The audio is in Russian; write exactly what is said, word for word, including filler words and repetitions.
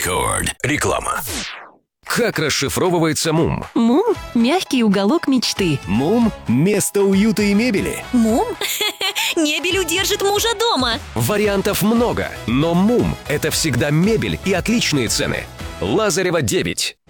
Рекорд. Реклама. Как расшифровывается МУМ? МУМ – мягкий уголок мечты. МУМ – место уюта и мебели. МУМ? Мебель удержит мужа дома. Вариантов много, но МУМ – это всегда мебель и отличные цены. Лазарева, девять.